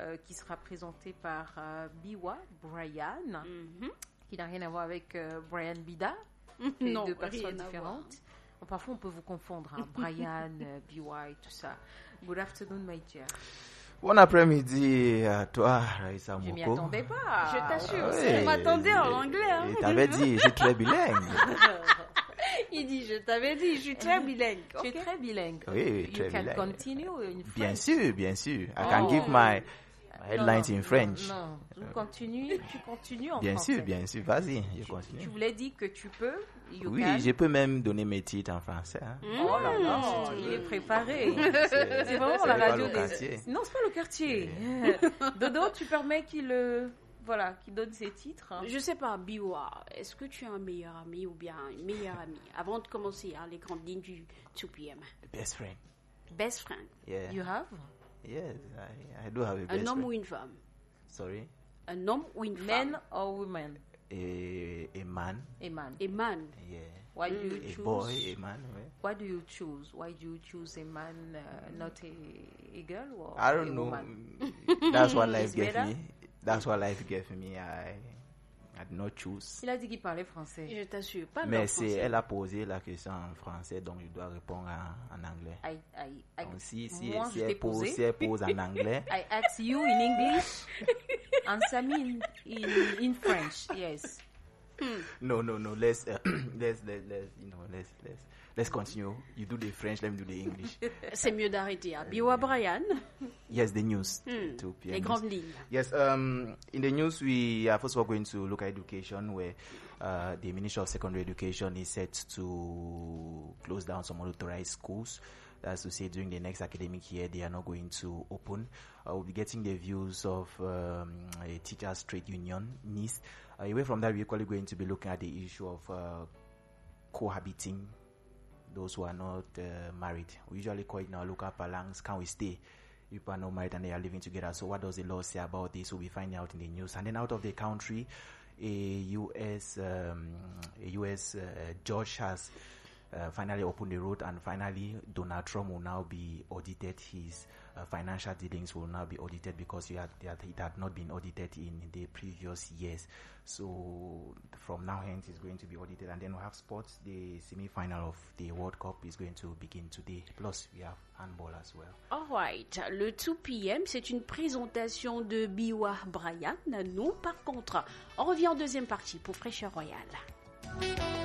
qui sera présenté par Biwa Brian, qui n'a rien à voir avec Brian Bida. Non, deux personnes différentes. Parfois, on peut vous confondre, Brian, Biwa et tout ça. Good afternoon, my dear. Bon après-midi à toi, Raissa Moko. Je m'y attendais pas. Je t'assure, Oui. je m'attendais en anglais. Hein. Je t'avais dit, je suis très bilingue. Il dit, je t'avais dit, je suis très bilingue. Tu es très bilingue. Oui, très You can bilingue. continue in French. Bien sûr. I can give my headlines in French. Non, tu continues en Bien français. sûr, vas-y, je Tu continue. voulais dire que tu peux. You Oui, can. je peux même donner mes titres en français. Hein. Oh là là, il est préparé. C'est vraiment c'est la pas radio le des... quartier. Non, c'est pas le quartier. Dodo, tu permets qu'il donne ses titres. Hein. Je sais pas, Biwa, est-ce que tu as un meilleur ami ou bien une meilleure amie? Avant de commencer, les grandes lignes du 2 p.m. Best friend. Best friend. Yeah. You have? Yes, I do have a best Un homme friend. ou une femme? Sorry. Un homme ou une femme? Men or women? A man. A man. A man. Yeah. Why do you A choose? boy, a man. Ouais. Why do you choose? Why do you choose a man, not a girl or I a don't know. woman? That's what life It's gave better? me. That's what life gave me. I did not choose. Il a dit qu'il parlait français. Je t'assure, pas Mais leur c'est français. elle a posé la question en français, donc je dois répondre en anglais. Donc si Moi, je t'ai elle pose, posé. si elle pose en anglais, I ask you in English, answer me in French. Yes. no. Let's continue. You do the French, let me do the English. C'est mieux d'arrêter. Biwa Brian, Yes, the news. 2 p.m. les grandes lignes. Yes, in the news, we are first of all going to look at education, where the Ministry of Secondary Education is set to close down some unauthorized schools. That's to say, during the next academic year, they are not going to open. We'll be getting the views of a teachers' trade union, NIS. Away from that, we're equally going to be looking at the issue of cohabiting, those who are not married. We usually call it in our local parlance, can we stay? People are not married and they are living together. So what does the law say about this? We'll be finding out in the news. And then out of the country, a U.S. Judge has finally opened the road, and finally Donald Trump will now be audited. His financial dealings will now be audited because it had not been audited in the previous years. So from now hence, it's going to be audited. And then we have sports. The semi-final of the World Cup is going to begin today. Plus, we have handball as well. All right. Le 2 p.m., c'est une présentation de Biwa Brian. Nous, par contre, on revient en deuxième partie pour Fraîcheur Royale.